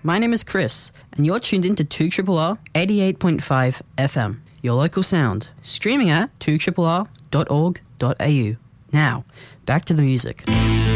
My name is Chris, and you're tuned into 2RRR 88.5 FM, your local sound, streaming at 2RRR.org.au. Now, back to the music.